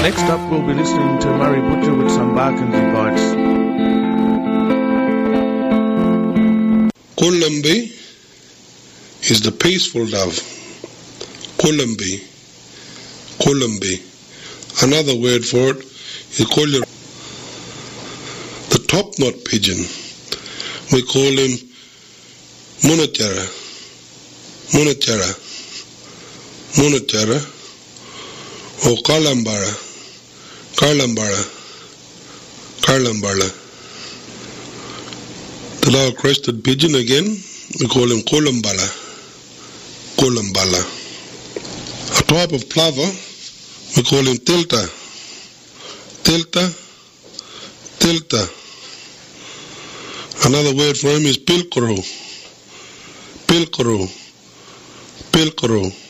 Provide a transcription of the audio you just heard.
Next up, we'll be listening to Murray Butcher with some Barkindji bites. Kulumbi is the peaceful dove. Kulumbi. Kulumbi. Another word for it is Kulur. The top-knot pigeon, we call him Munachara. Munachara. Munachara. Or Kalambara. Karlambara. Karlambara. The low-crested pigeon again, we call him Kolumbala. Kolumbala. A type of plover, we call him Tilta. Tilta. Tilta. Another word for him is Pilkoro. Pilkoro. Pilkoro.